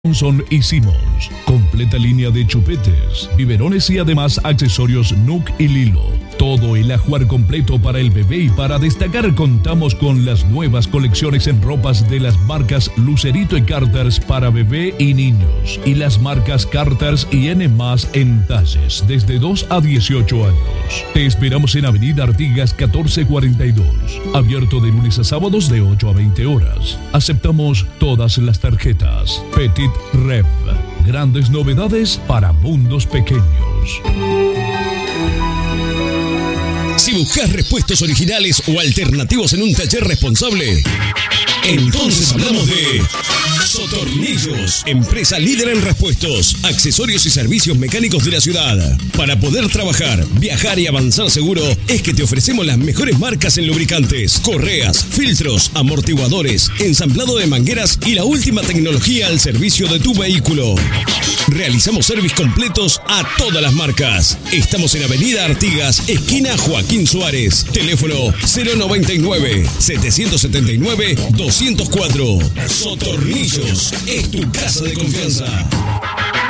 Johnson y Simmons. Completa línea de chupetes, biberones y además accesorios Nook y Lilo. Todo el ajuar completo para el bebé, y para destacar contamos con las nuevas colecciones en ropas de las marcas Lucerito y Carters para bebé y niños, y las marcas Carters y N+ en talles desde 2 a 18 años. Te esperamos en Avenida Artigas 1442, abierto de lunes a sábados de 8 a 20 horas. Aceptamos todas las tarjetas. Petit Rev, grandes novedades para mundos pequeños. Si buscas repuestos originales o alternativos en un taller responsable, entonces hablamos de Sotornillos, empresa líder en repuestos, accesorios y servicios mecánicos de la ciudad. Para poder trabajar, viajar y avanzar seguro, es que te ofrecemos las mejores marcas en lubricantes, correas, filtros, amortiguadores, ensamblado de mangueras y la última tecnología al servicio de tu vehículo. Realizamos servicios completos a todas las marcas. Estamos en Avenida Artigas, esquina Joaquín Suárez. Teléfono 099-779-204. Sotornillos es tu casa de confianza.